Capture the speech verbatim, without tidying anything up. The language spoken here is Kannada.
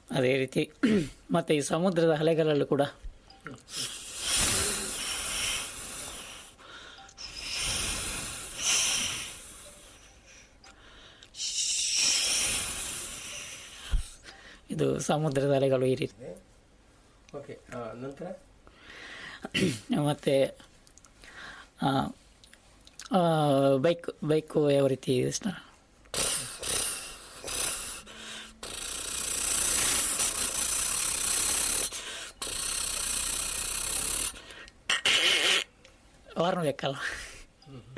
ಅದೇ ರೀತಿ ಮತ್ತು ಈ ಸಮುದ್ರದ ಅಲೆಗಳಲ್ಲೂ ಕೂಡ ಇದು ಸಮುದ್ರದ ಅಲೆಗಳು ಈ ರೀತಿ. ಓಕೆ, ನಂತರ ಮತ್ತು ಬೈಕ್ ಬೈಕು ಯಾವ ರೀತಿ ಇಷ್ಟ ವಾರ್ನ್ ಬೇಕಲ್ಲ.